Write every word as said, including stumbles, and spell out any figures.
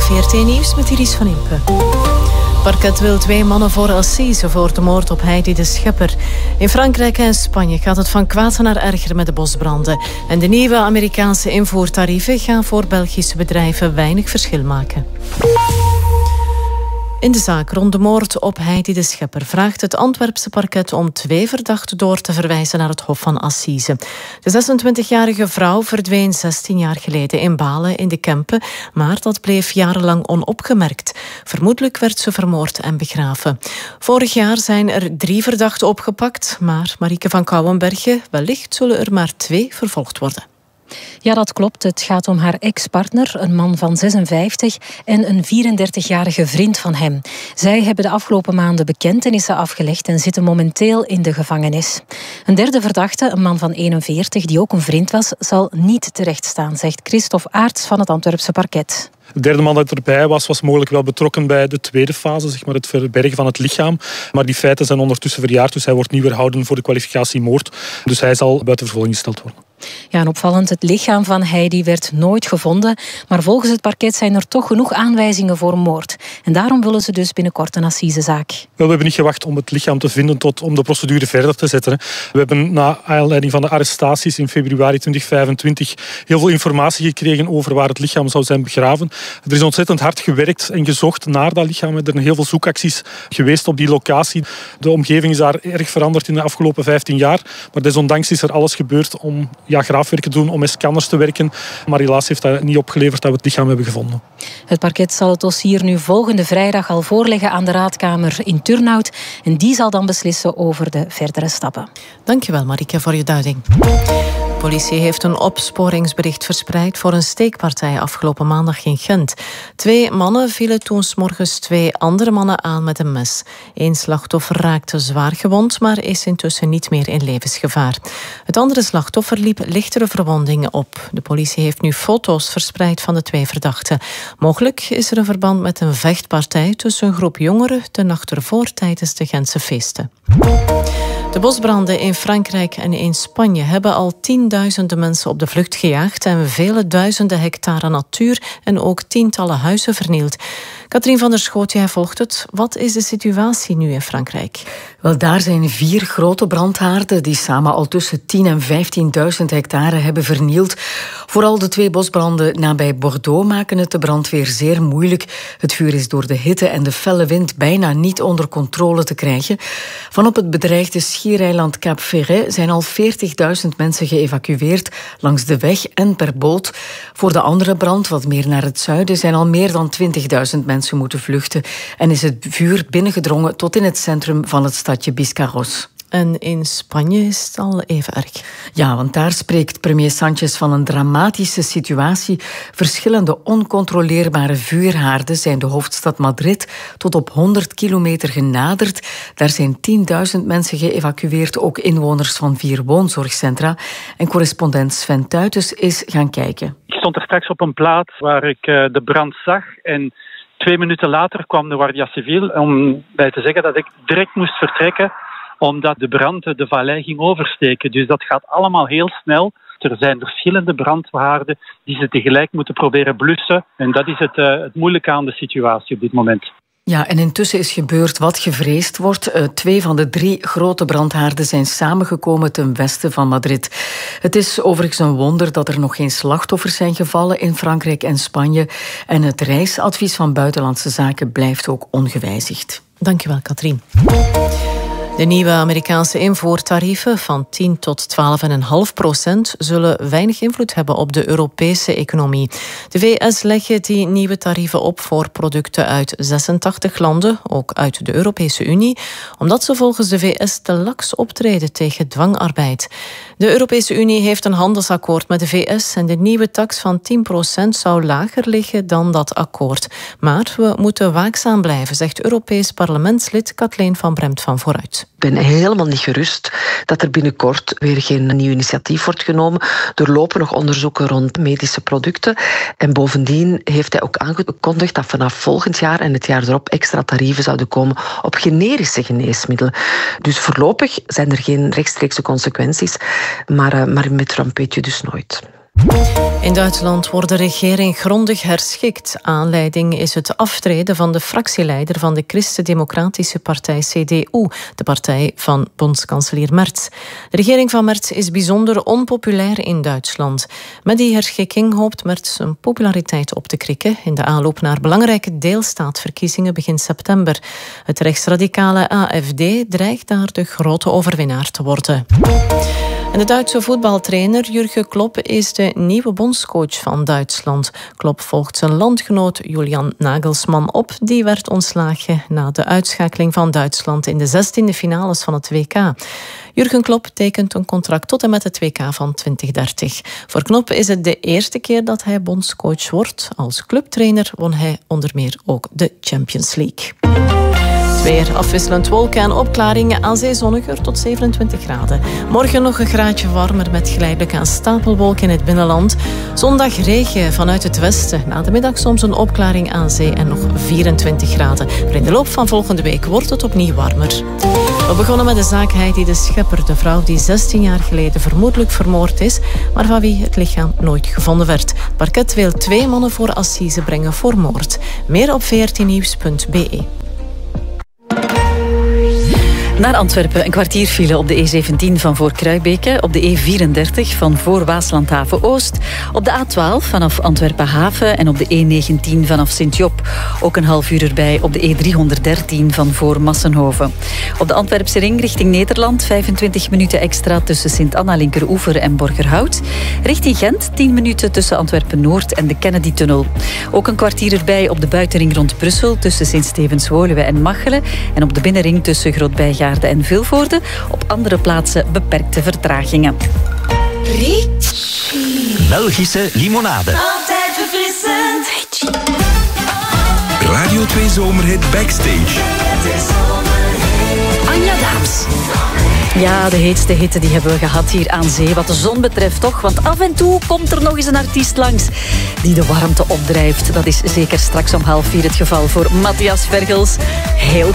V R T Nieuws met Iris van Impe. Parket wil twee mannen voor assise voor de moord op Heidi de Schepper. In Frankrijk en Spanje gaat het van kwaad naar erger met de bosbranden. En de nieuwe Amerikaanse invoertarieven gaan voor Belgische bedrijven weinig verschil maken. In de zaak rond de moord op Heidi de Schepper vraagt het Antwerpse parket om twee verdachten door te verwijzen naar het Hof van Assise. De zesentwintigjarige vrouw verdween zestien jaar geleden in Balen in de Kempen, maar dat bleef jarenlang onopgemerkt. Vermoedelijk werd ze vermoord en begraven. Vorig jaar zijn er drie verdachten opgepakt, maar Marieke van Kouwenbergen, wellicht zullen er maar twee vervolgd worden. Ja, dat klopt. Het gaat om haar ex-partner, een man van zesenvijftig en een vierendertigjarige vriend van hem. Zij hebben de afgelopen maanden bekentenissen afgelegd en zitten momenteel in de gevangenis. Een derde verdachte, een man van eenenveertig, die ook een vriend was, zal niet terechtstaan, zegt Christophe Aerts van het Antwerpse parket. De derde man dat erbij was, was mogelijk wel betrokken bij de tweede fase, zeg maar het verbergen van het lichaam. Maar die feiten zijn ondertussen verjaard, dus hij wordt niet weerhouden voor de kwalificatie moord. Dus hij zal buiten vervolging gesteld worden. Ja, en opvallend, het lichaam van Heidi werd nooit gevonden. Maar volgens het parket zijn er toch genoeg aanwijzingen voor moord. En daarom willen ze dus binnenkort een assisezaak. Wel, we hebben niet gewacht om het lichaam te vinden tot om de procedure verder te zetten. We hebben na aanleiding van de arrestaties in februari tweeduizend vijfentwintig heel veel informatie gekregen over waar het lichaam zou zijn begraven. Er is ontzettend hard gewerkt en gezocht naar dat lichaam. Er zijn heel veel zoekacties geweest op die locatie. De omgeving is daar erg veranderd in de afgelopen vijftien jaar. Maar desondanks is er alles gebeurd om ja, graafwerk te doen, om met scanners te werken. Maar helaas heeft dat niet opgeleverd dat we het lichaam hebben gevonden. Het parket zal het dossier nu volgende vrijdag al voorleggen aan de Raadkamer in Turnhout. En die zal dan beslissen over de verdere stappen. Dankjewel, Marieke, voor je duiding. De politie heeft een opsporingsbericht verspreid voor een steekpartij afgelopen maandag in Gent. Twee mannen vielen toen 's morgens twee andere mannen aan met een mes. Eén slachtoffer raakte zwaar gewond, maar is intussen niet meer in levensgevaar. Het andere slachtoffer liep lichtere verwondingen op. De politie heeft nu foto's verspreid van de twee verdachten. Mogelijk is er een verband met een vechtpartij tussen een groep jongeren de nacht ervoor tijdens de Gentse feesten. De bosbranden in Frankrijk en in Spanje hebben al tienduizenden mensen op de vlucht gejaagd en vele duizenden hectare natuur en ook tientallen huizen vernield. Katrien van der Schoot, jij volgt het. Wat is de situatie nu in Frankrijk? Wel, daar zijn vier grote brandhaarden die samen al tussen tien en vijftienduizend hectare hebben vernield. Vooral de twee bosbranden nabij Bordeaux maken het de brandweer zeer moeilijk. Het vuur is door de hitte en de felle wind bijna niet onder controle te krijgen. Van op het bedreigde schiereiland Cap Ferret zijn al veertigduizend mensen geëvacueerd langs de weg en per boot. Voor de andere brand, wat meer naar het zuiden, zijn al meer dan twintigduizend mensen moeten vluchten en is het vuur binnengedrongen tot in het centrum van het stadje Biscarrosse. En in Spanje is het al even erg. Ja, want daar spreekt premier Sánchez van een dramatische situatie. Verschillende oncontroleerbare vuurhaarden zijn de hoofdstad Madrid tot op honderd kilometer genaderd. Daar zijn tienduizend mensen geëvacueerd, ook inwoners van vier woonzorgcentra. En correspondent Sven Tuitens is gaan kijken. Ik stond er straks op een plaats waar ik de brand zag en twee minuten later kwam de Guardia Civil om bij te zeggen dat ik direct moest vertrekken omdat de brand de vallei ging oversteken. Dus dat gaat allemaal heel snel. Er zijn verschillende brandhaarden die ze tegelijk moeten proberen blussen. En dat is het, uh, het moeilijke aan de situatie op dit moment. Ja, en intussen is gebeurd wat gevreesd wordt. Uh, twee van de drie grote brandhaarden zijn samengekomen ten westen van Madrid. Het is overigens een wonder dat er nog geen slachtoffers zijn gevallen in Frankrijk en Spanje. En het reisadvies van Buitenlandse Zaken blijft ook ongewijzigd. Dankjewel, Katrien. De nieuwe Amerikaanse invoertarieven van tien tot twaalf komma vijf procent zullen weinig invloed hebben op de Europese economie. De V S leggen die nieuwe tarieven op voor producten uit zesentachtig landen, ook uit de Europese Unie, omdat ze volgens de V S te laks optreden tegen dwangarbeid. De Europese Unie heeft een handelsakkoord met de V S en de nieuwe tax van tien procent zou lager liggen dan dat akkoord. Maar we moeten waakzaam blijven, zegt Europees parlementslid Kathleen van Bremt van Vooruit. Ik ben helemaal niet gerust dat er binnenkort weer geen nieuw initiatief wordt genomen. Er lopen nog onderzoeken rond medische producten. En bovendien heeft hij ook aangekondigd dat vanaf volgend jaar en het jaar erop extra tarieven zouden komen op generische geneesmiddelen. Dus voorlopig zijn er geen rechtstreekse consequenties. Maar, uh, maar met Trump weet je dus nooit. In Duitsland wordt de regering grondig herschikt. Aanleiding is het aftreden van de fractieleider van de Christen-Democratische Partij C D U, de partij van bondskanselier Merz. De regering van Merz is bijzonder onpopulair in Duitsland. Met die herschikking hoopt Merz zijn populariteit op te krikken in de aanloop naar belangrijke deelstaatverkiezingen begin september. Het rechtsradicale A F D dreigt daar de grote overwinnaar te worden. En de Duitse voetbaltrainer Jurgen Klopp is de nieuwe bondscoach van Duitsland. Klopp volgt zijn landgenoot Julian Nagelsmann op. Die werd ontslagen na de uitschakeling van Duitsland in de zestiende finales van het W K. Jurgen Klopp tekent een contract tot en met het W K van twintig dertig. Voor Klopp is het de eerste keer dat hij bondscoach wordt. Als clubtrainer won hij onder meer ook de Champions League. Weer afwisselend wolken en opklaringen, aan zee zonniger tot zevenentwintig graden. Morgen nog een graadje warmer met geleidelijk aan stapelwolken in het binnenland. Zondag regen vanuit het westen. Na de middag soms een opklaring aan zee en nog vierentwintig graden. Maar in de loop van volgende week wordt het opnieuw warmer. We begonnen met de zaak Heidi de Schepper, de vrouw die zestien jaar geleden vermoedelijk vermoord is, maar van wie het lichaam nooit gevonden werd. Het parket wil twee mannen voor assise brengen voor moord. Meer op v r t nieuws punt b e. Naar Antwerpen, een kwartier file op de E zeventien van voor Kruibeke, op de E vierendertig van voor Waaslandhaven Oost, op de A twaalf vanaf Antwerpen Haven en op de E negentien vanaf Sint-Job. Ook een half uur erbij op de E driehonderddertien van voor Massenhoven. Op de Antwerpse ring richting Nederland vijfentwintig minuten extra tussen Sint-Anna-Linkeroever en Borgerhout. Richting Gent tien minuten tussen Antwerpen-Noord en de Kennedy-tunnel. Ook een kwartier erbij op de buitenring rond Brussel tussen Sint-Stevens-Woluwe en Machelen en op de binnenring tussen Grootbijgaarden en Vilvoorde. Op andere plaatsen beperkte vertragingen. Belgische limonade. Altijd verfrissend. Radio twee Zomerhit Backstage. Anja Daams. Ja, de heetste hitte die hebben we gehad hier aan zee. Wat de zon betreft toch, want af en toe komt er nog eens een artiest langs die de warmte opdrijft. Dat is zeker straks om half vier het geval voor Matthias Vergels. Heel